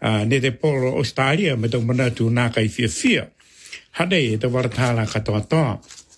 ne te polo Australia me tau manatu nā kai fia. Hade te waratala katoa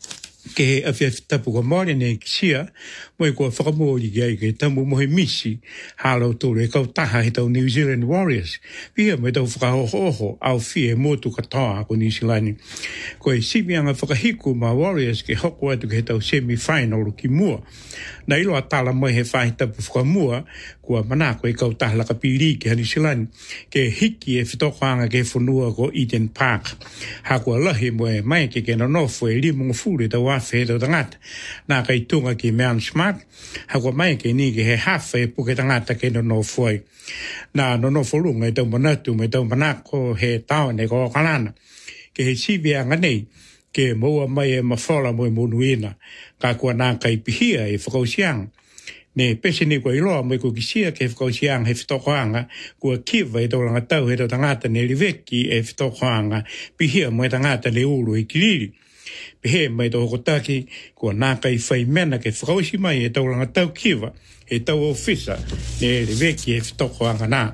ke a fia tapu ko mōre ne kisia, moi kua whakamōri gai ke tamu mohe misi, halo tōre e kau taha he tau New Zealand Warriors. Pia me tau whakahoho au fia motu katoa ko New Zealand. Ko e sipianga whakahiku ma Warriors ke hoko atu ke he tau semi-final ki mua. Na ilo atala mai he whahi tapu whakamua, kua manako e kau taha laka piri ke New Zealand, ke hiki e whitokoanga ke whanua ko Eden Park. Ha kua lahi moe mai ke no nofo e limunga fure tau afe tau tangata. Nā kai tunga ki Mount Smart, ha kua mai ke ni ke he hafa e puke tangata ke no nofo ai. Nā no nofo lunga e tau manatu me tau manako he taone ko kalana. Ke he sibianga nei, ke moa mai e mawhala moe monuina, ka kua nā kai pihia e whakausianga. Ne pese ni kua iloa mai ko kisia ke whakausianga he whitokoanga, kua kiwa e tau tau he tau tangata ne riveki e whitokoanga, pihia mai tangata le uru e kiriri. Pehe mai tau hokotaki, kua nā kai whai mena ke whakausi mai e tau tau kiwa, e tau ofisa ne riveki e whitokoanga nā.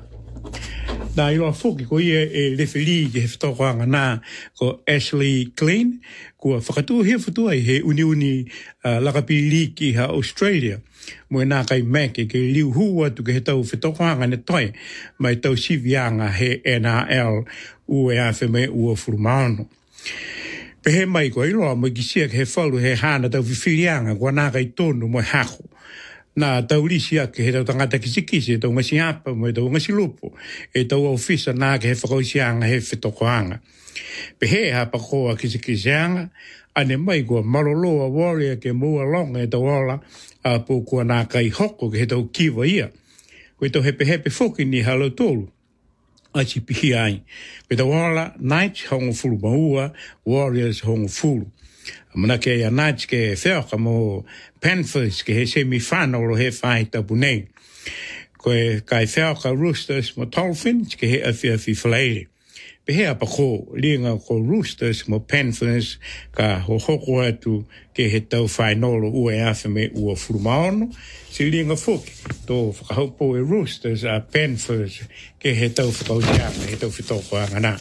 Nā iloa whoki ko ia e referi ke he whitokoanga nā ko Ashley Glenn, kua whakatua hea whatua he uni lakapiri ki ha Australia. Moe nā kai meke ke liu hua tu ke he tau whitokoanga ne toi, mai tau sivianga he NRL ue awheme ua furumaono. Pehe mai ko iloa mo kisia ke he whalu he hana tau whiwhirianga kua nā kai tonu mo hako. Nā tau risi ake he tau tangata kisikisi, tau ngasi apa mo e tau ngasi lupo, e tau ofisa nā ke he whakausianga he whitokoanga. Pehe hapa koa kisikisianga, ane mai kua maloloa warrior ke mua longa e tau ola, a po kua nā kai hoko ke he tau kiwa ia. Koe tau hepe whoki ni halo tolu. Achi pihi ai. Koe tau ola, Knights hongo fulu maua, Warriors hongo fulu. Mana ke ia Knights ke wheoka mo Panthers ke he semi-final o he whahi tapu nei. Koe kai wheoka Roosters mo Dolphins ke he awhi whalaere. Pehe apa ko linga ko Roosters mo Panthers ka hoko atu ke he tau whainolo ue awhime ua furumaono. Si linga whuki tō whakahaupo e Roosters a Panthers ke he tau whakausianga, he tau whitokoanga nā.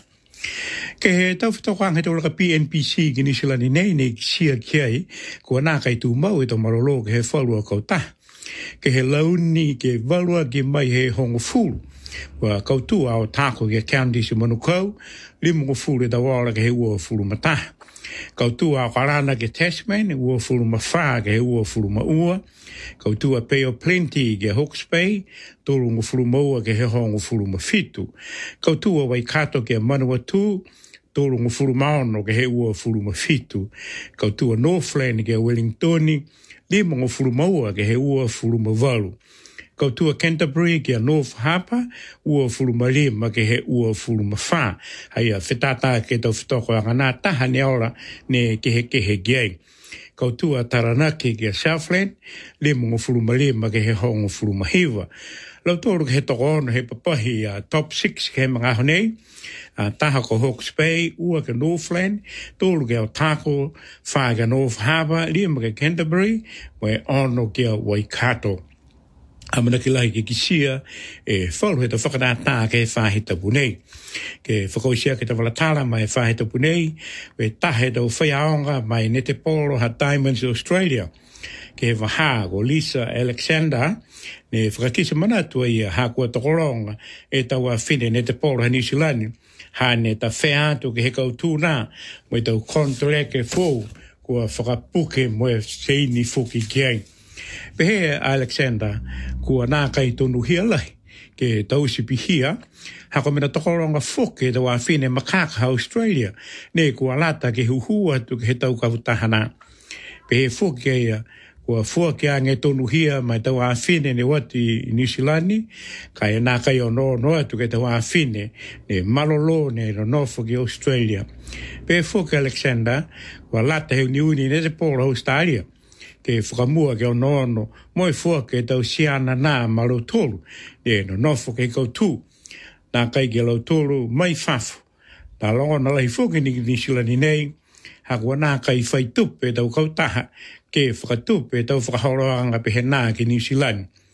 Ke he tau whitokoanga he tau laka PNPC ki nisilani nei nei ki sia kiai kua nā kai tū mau e tau marolo ke he whalua kautaha. Ke he launi ke valua ki mai he hongo fulu. Wa kautua o tāko ke county si manukau, limungo fulu e tawala ke he ua fulu mataha. Kautua o karana ke Tasman, ua fulu mawha ke he ua fulu maua. Kautua Bay of Plenty ke Hawke's Bay, tōrungo fulu maua ke he hongo fulu mawhitu. Kautua Waikato ke Manawatu, tōrungo fulu maono ke he ua fulu mawhitu. Kautua Northland ke Wellingtoni, limungo fulu maua ke he ua fulu mawalu. Kautua Canterbury ke North Harbour, ua fulu malima ke he ua fulu mawha. Haia whetata ke tau whitoko anga nā taha ne ora ne ke he gei. Kautua Taranaki ke Southland, le mungo fulu malima ke he hongo fulu mahiwa. Lau tōru ke he toko ono he papahi top 6 ke he mga honei. Taha ko Hawke's Bay, ua ke Northland, tōru ke Otago, wha ke North Harbour, lima ke Canterbury, moe ono ke Waikato. Amana ki lai ke kisia e whalu he ta whakanātā ke he whahe tapu nei. Ke whakausia ke ta walatala mai whahe tapu nei, we tahe tau whaiaonga mai Nete Polo ha Diamonds Australia. Ke he waha ko Lisa Alexander, ne whakakisa manatua ia ha kua tokoronga e tau a whine Nete Polo ha New Zealand. Ha ne ta wheatu ke he kautūnā, mo i tau kontreke fōu kua whakapuke mo e seini fuki kiai. Pehe Alexander, kua nā kai tonu hia lai, ke tausi pihia, hako mena tokoronga whoke tau a whine makaka Australia, ne kua lata ke huhua tu ke he tau kawutahana. Pehe whoke ia, kua whoke a nge tonu hia mai tau a whine ne wati New Zealand, kai nā kai o noa tu ke tau a whine, ne malolo ne ronofo ki Australia. Pehe whoke Alexander, kua lata he uniuni ne te polo Australia. Ke whakamua ke o nono, moi fua ke tau siana nā malo tolu, e no nofo ke koutu, nā kai ke lau tolu mai whafu. Nā longa na lai fuke ni silani nei, hakua nā kai whai tupe tau kautaha, ke whakatupe tau whakahoroanga pehe nā ke New Zealand.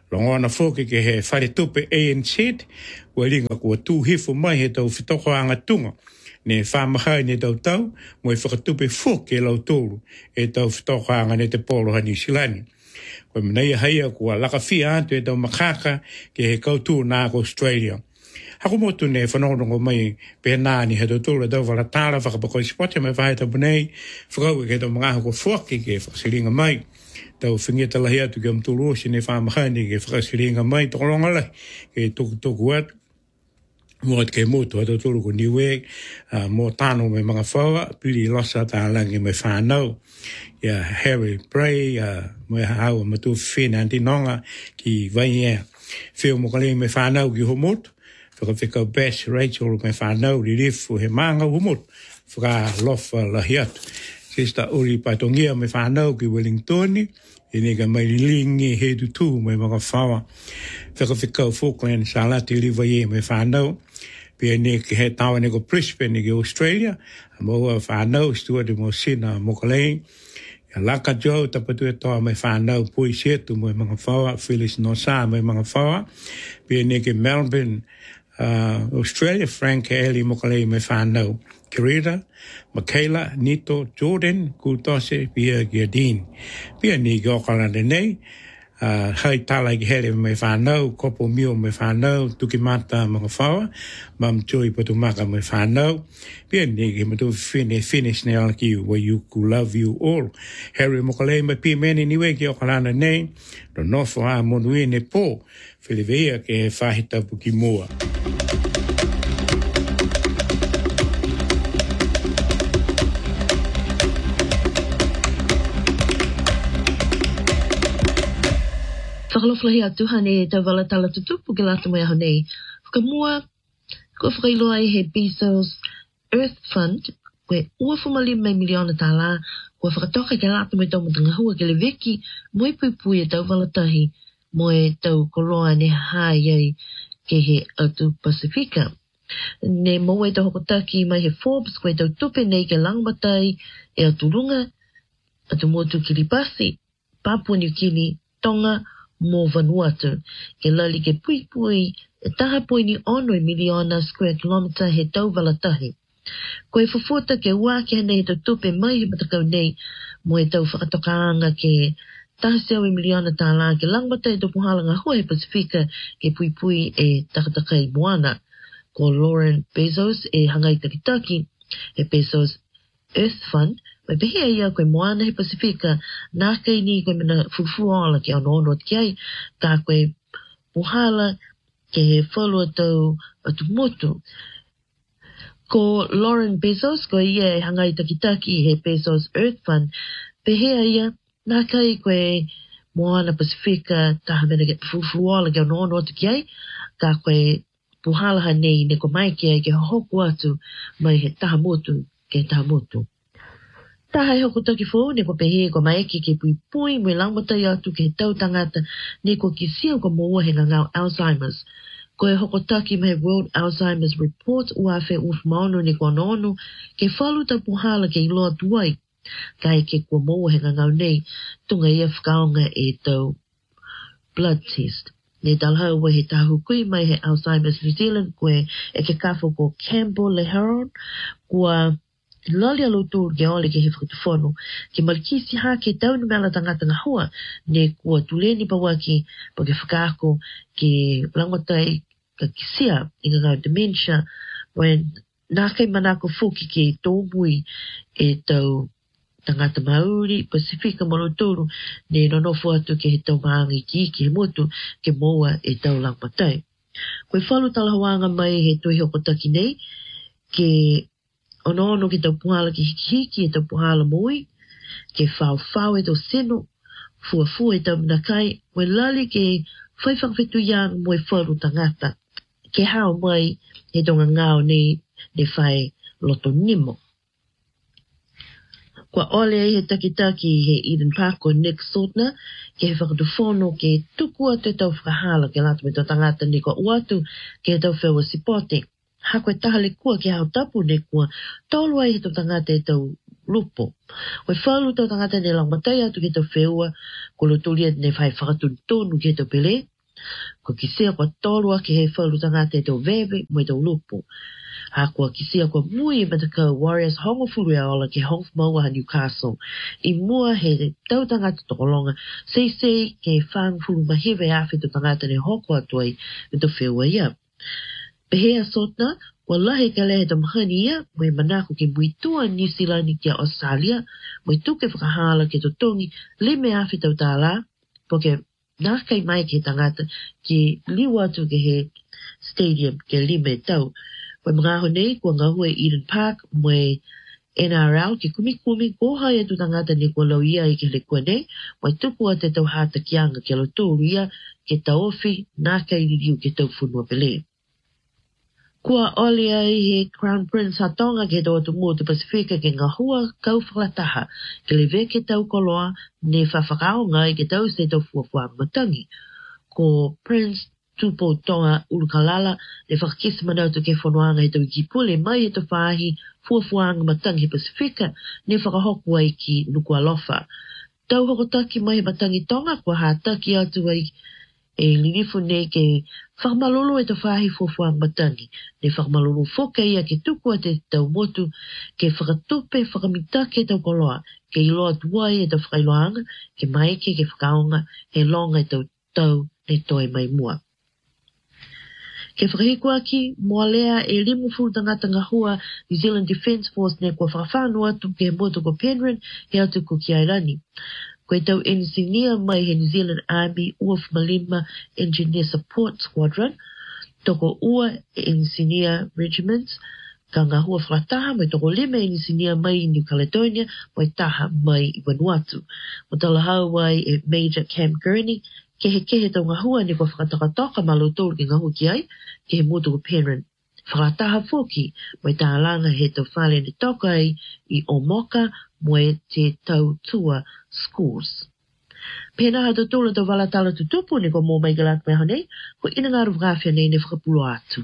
Longona foke ke he whare tupe ANC, waringa kua tūhifu mai he tau whitoko anga tunga. Ne whamahai ne tau tau, mo e whakatupe foke e lau tōru, e tau whitoko anga ne te polo ha New Zealand. Koe mnei haia kua laka fia antu e tau makaka ke he kautu nā ko Australia. Hako motu ne whanonongo mai pe nāni he tau tōru e tau waratara whakapako i spoti mai whahe tau bunei, whakau ke tau mga hako fuaki ke whakasiringa mai. Tau whingia lahi atu ke amtulu osi ne whamahani ke whakasiringa mai tokolonga lai ke toku atu. Moat ke motu atu tulu ko niwe, mo tano me mga whaua, pili losa tā langi me whanau. Ia Harry Bray, me hau matu whina antinonga ki vaia. Whio mo kalei me whanau ki homotu. Whakawhikau Bash Rachel me whanau li rifu he manga homotu. Whaka lofa lahi atu. Sista uri patongia me whanau ki Wellingtoni. E nega mai lingi he tutu me mga whaua. Whakawhikau Falkland salati li vaia me whanau. Pia ne ke he tawa ne ko Brisbane ke Australia. Moa whanau stuade mo sina mo kalei. Ya laka jo tapatu e toa me whanau pui setu mo mga whaua. Phyllis Nosa me mga whaua. Pia ne ke Melbourne, Australia, Frank Eli mo kalei me whanau. Kirita, Michaela, Nito, Jordan, Kutose, Pia Giardine. Pia ni ke okalande nei. Hai tala ki here me whanau, kopo mio me whanau, tukimata mga whaua, mam tui patumaka me whanau. Pia ni ke matu finish ne ala ki where you could love you all. Harry mokalei me pia meni niwe ki okalande nei, no nofo a monui ne po, whileweia ke whahita puki mua. Whakaloflahi atu hane tau wala tala tutupu ke lata mai aho nei. Whakamua, kua whakailoa he Bezos Earth Fund, koe ua whumalima miliona tāla, kua whakatoka ke lata mai tau matanga hua ke le veki, moe pui e tau wala tahi, moe tau koloa ne hai ai ke he atu Pasifika. Ne moe tau hokotaki mai he Forbes, koe tau tupe nei ke langmatai e atu runga, atu motu Kiribati, Papua New Guinea, Tonga, mo Vanuatu, ke lali ke pui e taha poini ono miliona square kilometer he tau walatahi. Koe fufuta ke ua ke hane he tau tupe mai he matakau nei, mo e tau whakatokaanga ke taha seo miliona tāla ke langmata e topu halanga hua he Pasifika ke pui e takatakai moana. Ko Lauren Bezos e hangai takitaki, he Bezos Earth Fund, mai pehea ia koe moana he Pasifika, nā kei ni koe mena fufuala ke ono kiai, ka koe puhala ke he whalua tau atu motu. Ko Lauren Bezos, koe ia e hangai takitaki he Bezos Earth Fund, pehea ia, nā kei koe moana Pasifika, taha mena ke fufuala ke ono kiai, ka koe puhala hanei ne ko mai kiai ke hoku atu mai he taha motu ke taha motu. Taha e hoko taki fōu, ne ko pehe ko maeke ke pui mui langmatai atu ke tau tangata, ne ko ki sia ko moa he ngau Alzheimer's. Ko e hoko taki mai World Alzheimer's Report uafe ufmaonu ne ko anonu, ke whalu ta puhala ke iloa tuai, kai ke ko moa he ngau nei, tunga ia whakaonga e tau blood test. Ne talhau wa he tahu kui mai he Alzheimer's New Zealand, koe e ke kafo ko Campbell Le Heron, kua lali alo tūr ke ole ke he whakatufono, ke malikisi ha ke tau ni mela tangata ngā hua, ne kua tuleni pawaki pa ke whakaako ke langotai ka kisia i ngā dementia, when nā kei manako fuki ke tōmui e tau tangata Maori, Pasifika Marotoro, ne nonofo atu ke he tau maangi ki he motu ke moa e tau langmatai. Koe whalu talahawanga mai he tohi hokotaki nei, ke ono ke tau puhala ki hiki e tau puhala moi, ke whau e tau seno, fua e tau minakai, moe lali ke whaiwhangwhetu yang moe wharu tangata, ke hao mai he tonga ngao ne whai loto nimo. Kua ole he takitaki he Eden Park o Nick Sotna, ke he whakatufono ke tuku atu e tau whakahala ke lata me tau tangata ni ko uatu ke he tau whewa sipote. Hako e tahale kua ke hao tapu ne kua, tolu ai he tau tangata e tau lupo. Koe whalu tau tangata ne langmatai atu ke tau whewa, ko lo tulia ne whai whakatun tonu ke tau pele, Ko kisia ko tolua ki he whalu tangata tau veve mo tau lupu. A kua kisia ko mui mataka Warriors hongo furu ola ke Hong Maua Newcastle. I mua he tau tangata tokolonga sei ke whang furu mahewe awhi to tangata ne hoko atuai me to whiua ia. Pehea sotna, wallahi ka lehe tam hani ia, moe manako ke muitua New Zealand ki a Australia, moe tuke whakahala ke to tongi lime awhi tau tāla, poke nākai mai ke tangata ki liwa atu ke he stadium ke lime tau. Moe mga honei kua ngahue Eden Park, moe NRL ke kumi kohai atu tangata ne kua lau ia i ke le kua nei, moe tuku a te tau hata kianga ke lo tōru ia ke taofi nākai ririu ke tau funua pele. Kua olea i he Crown Prince Hatonga ke tau atu mua te Pasifika ke ngahua kau whakataha ke le veke tau koloa ne whawhakaonga i ke tau se tau fuafuanga matangi. Ko Prince Tupo Tonga Ulukalala le whakakisa manautu ke whanuanga i tau ki pule mai e tau whahi fuafuanga matangi Pasifika ne whakahoku ai ki Nukualofa. Tau hokotaki mai matangi Tonga kua hātaki atu ai e linifu nei ke whakamalolo e te whahi fuafuang matangi. Ne whakamalolo whoka ia ke tuku a te tau motu ke whakatupe whakamitake tau koloa ke iloa tuai e tau whakailoanga ke maike ke whakaonga he longa e tau ne toi mai mua. Ke whakahikua ki moalea e limu furu tangata ngahua New Zealand Defence Force ne kua whakawhanua tu ke motu ko Penryn he atu ko ki Airani. Koe tau engineer mai he New Zealand Army Ua Malima Engineer Support Squadron, toko ua engineer regiments, ka ngahua whakataha mai toko lima engineer mai New Caledonia, mai taha mai i Vanuatu. Mo talahau wai e Major Cam Gurney, kehe tau ngahua ni kua whakatakatoka malotoro ki ngahua ki ai, ke he motu ko Penryn. Whakataha foki, mai tālanga he tau whale ni toka ai i Omoka, moe te tau tua schools. Pena hata tōla tau walatala tutupu ni ko mō mai galat mai hanei, ko ina ngā ruvgāwhia nei ne whakapulo atu.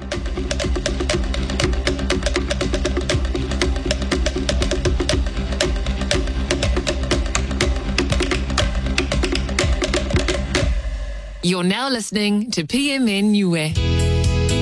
You're now listening to PMN Niue.